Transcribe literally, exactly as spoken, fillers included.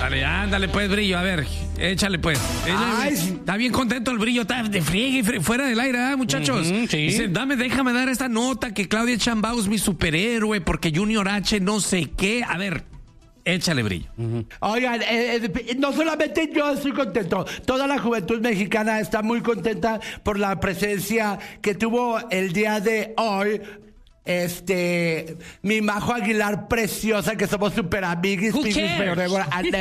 Dale, ándale pues, Brillo, a ver, échale pues. Ay, está bien contento el Brillo, está de friegue, frie- fuera del aire, ¿eh, muchachos? Uh-huh, sí. Dice, dame, déjame dar esta nota que Claudia Sheinbaum es mi superhéroe porque Junior H no sé qué. A ver, échale, Brillo. Uh-huh. Oigan, eh, eh, no solamente yo estoy contento, toda la juventud mexicana está muy contenta por la presencia que tuvo el día de hoy. Este, mi Majo Aguilar preciosa, que somos super amiguis. Who cares?